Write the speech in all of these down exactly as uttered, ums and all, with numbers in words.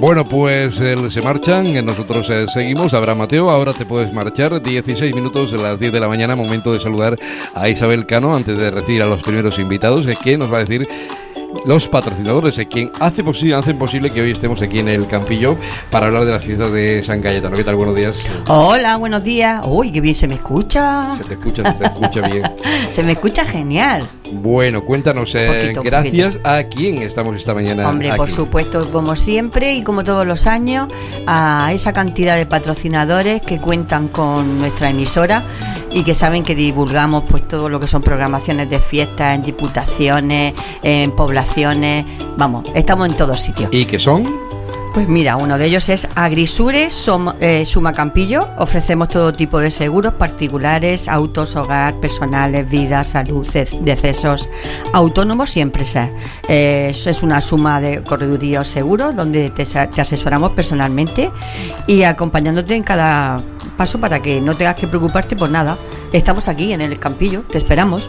Bueno, pues eh, se marchan, nosotros eh, seguimos. Abraham Mateo, ahora te puedes marchar. dieciséis minutos a las diez de la mañana, momento de saludar a Isabel Cano antes de recibir a los primeros invitados, eh, que nos va a decir los patrocinadores, eh, quien hace posible, hacen posible que hoy estemos aquí en el Campillo para hablar de las fiestas de San Cayetano. ¿Qué tal? Buenos días. Hola, buenos días. Uy, qué bien se me escucha. Se te escucha, se te escucha bien. Se me escucha genial. Bueno, cuéntanos, eh, poquito, gracias poquito. a quién estamos esta mañana. Hombre, aquí. Por supuesto, como siempre y como todos los años, a esa cantidad de patrocinadores que cuentan con nuestra emisora y que saben que divulgamos pues todo lo que son programaciones de fiestas en diputaciones, en poblaciones, vamos, estamos en todos sitios. ¿Y qué son? Pues mira, uno de ellos es Agrisure Som, eh, Suma Campillo. Ofrecemos todo tipo de seguros particulares, autos, hogar, personales, vida, salud, decesos, autónomos y empresas. Eh, eso es una suma de correduría o seguros donde te, te asesoramos personalmente y acompañándote en cada paso para que no tengas que preocuparte por nada. Estamos aquí en el Campillo, te esperamos.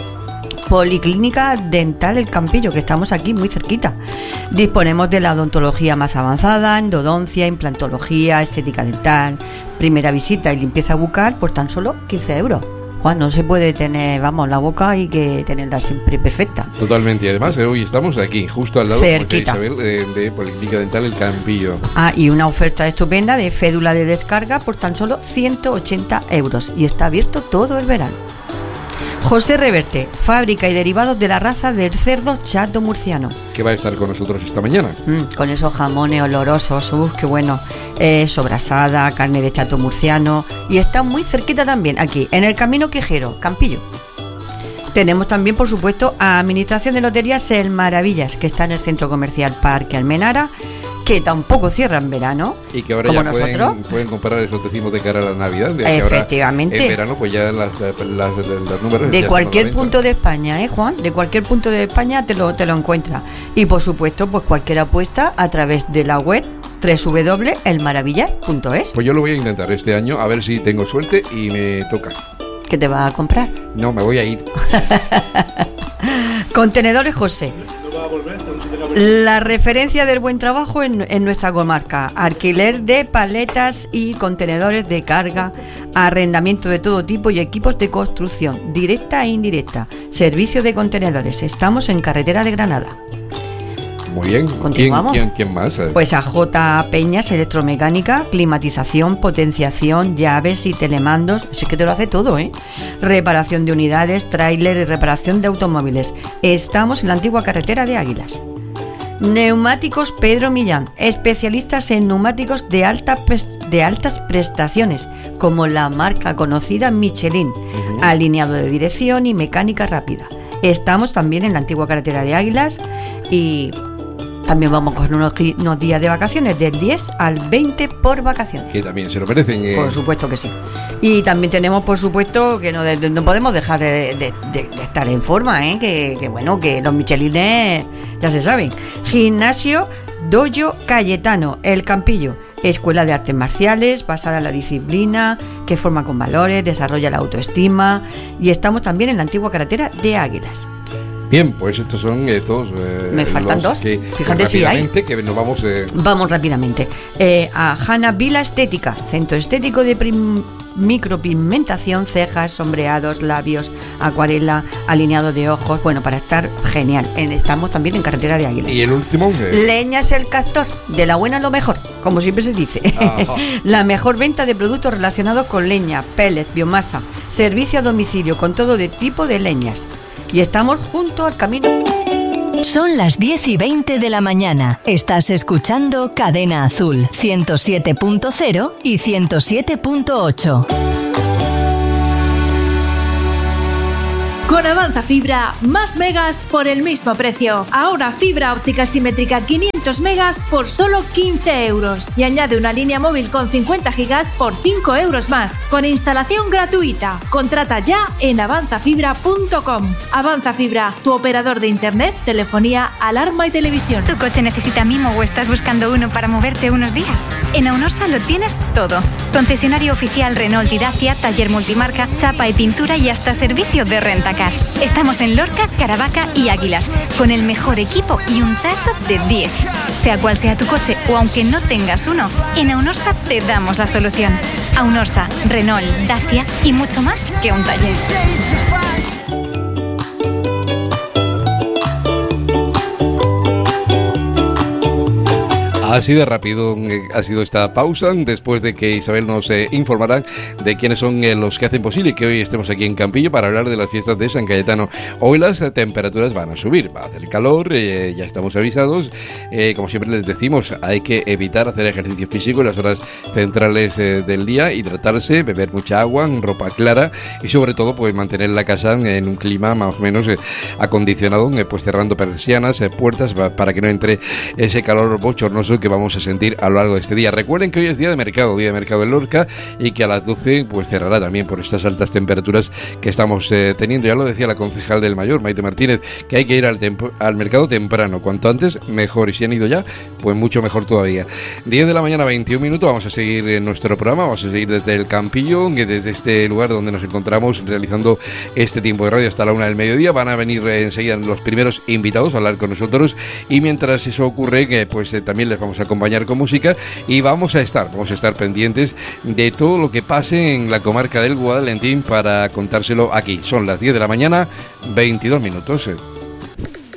Policlínica Dental El Campillo, que estamos aquí muy cerquita. Disponemos de la odontología más avanzada, endodoncia, implantología, estética dental, primera visita y limpieza bucal por tan solo quince euros. Juan, no se puede tener, vamos, la boca hay que tenerla siempre perfecta. Totalmente, y además eh, hoy estamos aquí, justo al lado cerquita. de Isabel, eh, de Policlínica Dental El Campillo. Ah, y una oferta estupenda de cédula de descarga por tan solo ciento ochenta euros y está abierto todo el verano. José Reverte, fábrica y derivados de la raza del cerdo chato murciano. Que va a estar con nosotros esta mañana. Mm, con esos jamones olorosos, uff, qué bueno. Eh, sobrasada, carne de chato murciano. Y está muy cerquita también, aquí, en el Camino Quijero, Campillo. Tenemos también, por supuesto, a Administración de Loterías El Maravillas, que está en el Centro Comercial Parque Almenara, que tampoco cierra en verano. Y que ahora como ya nosotros. Pueden, pueden comprar esos decimos de cara a la Navidad. De Efectivamente. Que ahora, en verano, pues ya las, las, las, las números. De ya cualquier están a la punto de España, ¿eh, Juan? De cualquier punto de España te lo, te lo encuentras. Y por supuesto, pues cualquier apuesta a través de la web doble u doble u doble u punto el maravillas punto es. Pues yo lo voy a intentar este año, a ver si tengo suerte y me toca. ¿Qué te vas a comprar? No, me voy a ir. Contenedores José. La referencia del buen trabajo en, en nuestra comarca. Alquiler de paletas y contenedores de carga, arrendamiento de todo tipo y equipos de construcción, directa e indirecta. Servicio de contenedores. Estamos en carretera de Granada. Muy bien. Continuamos. ¿Quién, quién, quién más? Pues a J. Peñas Electromecánica, climatización, potenciación, llaves y telemandos. Eso es que te lo hace todo, ¿eh? Reparación de unidades, tráiler y reparación de automóviles. Estamos en la antigua carretera de Águilas. Neumáticos Pedro Millán, especialistas en neumáticos de, alta, de altas prestaciones, como la marca conocida Michelin, uh-huh. Alineado de dirección y mecánica rápida. Estamos también en la antigua carretera de Águilas y también vamos con unos, unos días de vacaciones, del diez al veinte por vacaciones. Que también se lo merecen. Eh. Por supuesto que sí. Y también tenemos, por supuesto, que no, de, no podemos dejar de, de, de, de estar en forma, ¿eh? que, que bueno, que los michelines ya se saben. Gimnasio Dojo Cayetano, El Campillo. Escuela de artes marciales, basada en la disciplina, que forma con valores, desarrolla la autoestima. Y estamos también en la antigua carretera de Águilas. Bien, pues estos son eh, todos. Eh, Me faltan dos. Que, Fíjate si hay. Que nos vamos. Eh... Vamos rápidamente. Eh, a Hanna Vila Estética, centro estético de prim- micropigmentación, cejas, sombreados, labios, acuarela, alineado de ojos. Bueno, para estar genial. En, estamos también en carretera de Águila. Y el último. Eh... Leñas El Castor, de la buena a lo mejor, como siempre se dice. La mejor venta de productos relacionados con leña, pellets, biomasa, servicio a domicilio con todo de tipo de leñas. Y estamos junto al camino. Son las diez y veinte de la mañana. Estás escuchando Cadena Azul, ciento siete punto cero y ciento siete punto ocho. Con Avanza Fibra, más megas por el mismo precio. Ahora fibra óptica simétrica quinientos megas por solo quince euros. Y añade una línea móvil con cincuenta gigas por cinco euros más. Con instalación gratuita. Contrata ya en avanza fibra punto com. Avanza Fibra, tu operador de internet, telefonía, alarma y televisión. ¿Tu coche necesita mimo o estás buscando uno para moverte unos días? En Aunorsa lo tienes todo. Concesionario oficial Renault y Dacia, taller multimarca, chapa y pintura y hasta servicio de rentacar. Estamos en Lorca, Caravaca y Águilas, con el mejor equipo y un trato de diez. Sea cual sea tu coche o aunque no tengas uno, en Aunorsa te damos la solución. Aunorsa, Renault, Dacia y mucho más que un taller. Así de rápido ha sido esta pausa, después de que Isabel nos eh, informará de quiénes son eh, los que hacen posible que hoy estemos aquí en Campillo para hablar de las fiestas de San Cayetano. Hoy las eh, temperaturas van a subir, va a hacer calor, eh, ya estamos avisados. Eh, como siempre les decimos, hay que evitar hacer ejercicio físico en las horas centrales eh, del día, hidratarse, beber mucha agua, ropa clara y sobre todo pues mantener la casa en un clima más o menos eh, acondicionado, eh, pues cerrando persianas, eh, puertas para que no entre ese calor bochornoso que vamos a sentir a lo largo de este día. Recuerden que hoy es día de mercado, día de mercado en Lorca, y que a las doce pues cerrará también por estas altas temperaturas que estamos eh, teniendo. Ya lo decía la concejal del Mayor, Maite Martínez, que hay que ir al, tempo, al mercado temprano, cuanto antes mejor, y si han ido ya, pues mucho mejor todavía. diez de la mañana, veintiún minutos, vamos a seguir en nuestro programa, vamos a seguir desde el Campillo, desde este lugar donde nos encontramos realizando este tiempo de radio hasta la una del mediodía. Van a venir eh, enseguida los primeros invitados a hablar con nosotros, y mientras eso ocurre, que pues eh, también les vamos a acompañar con música y vamos a estar, vamos a estar pendientes de todo lo que pase en la comarca del Guadalentín para contárselo aquí. Son las diez de la mañana, veintidós minutos.